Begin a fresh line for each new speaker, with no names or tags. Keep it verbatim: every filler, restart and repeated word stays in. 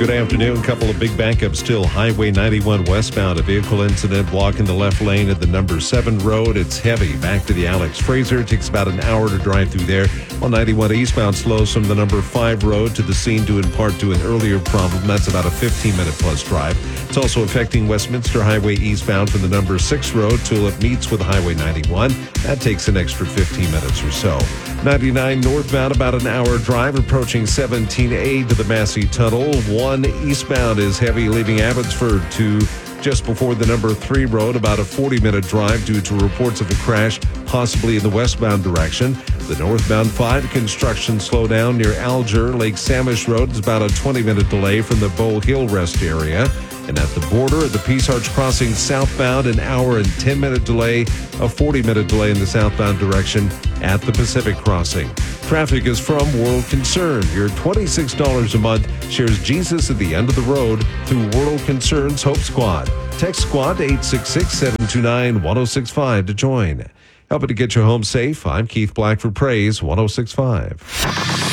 Good afternoon. A couple of big backups still. Highway ninety-one westbound. A vehicle incident blocking the left lane at the number seven road. It's heavy. Back to the Alex Fraser. It takes about an hour to drive through there. While ninety-one eastbound slows from the number five road to the scene due in part to an earlier problem. That's about a fifteen minute plus drive. It's also affecting Westminster Highway eastbound from the number six road till it meets with Highway ninety-one. That takes an extra fifteen minutes or so. ninety-nine northbound, about an hour drive approaching seventeen A to the Massey Tunnel. One eastbound is heavy, leaving Abbotsford to just before the number three road, about a forty minute drive due to reports of a crash, possibly in the westbound direction. The northbound five construction slowdown near Alger. Lake Samish Road is about a twenty minute delay from the Bow Hill Rest area. And at the border, at the Peace Arch Crossing southbound, an hour and ten minute delay, a forty minute delay in the southbound direction at the Pacific Crossing. Traffic is from World Concern. Your twenty-six dollars a month shares Jesus at the end of the road through World Concern's Hope Squad. Text Squad to eight six six, seven two nine, one oh six five to join. Helping to get you home safe, I'm Keith Black for Praise one oh six point five.